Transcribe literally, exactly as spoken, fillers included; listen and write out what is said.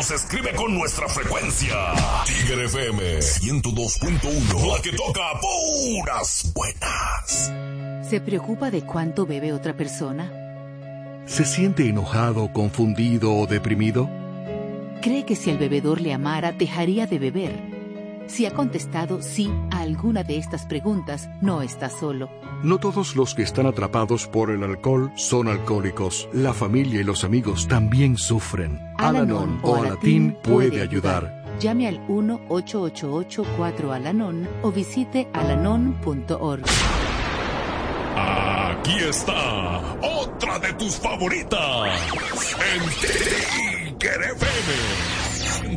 nos escribe con nuestra frecuencia. Tigre F M ciento dos punto uno, la que toca puras buenas. ¿Se preocupa de cuánto bebe otra persona? ¿Se siente enojado, confundido o deprimido? ¿Cree que si el bebedor le amara, dejaría de beber? Si ha contestado sí a alguna de estas preguntas, no está solo. No todos los que están atrapados por el alcohol son alcohólicos. La familia y los amigos también sufren. Al-Anon o Alatín puede ayudar. Llame al uno ocho ocho ocho cuatro Al-Anon o visite alanon punto org. Aquí está otra de tus favoritas en Tigre F M.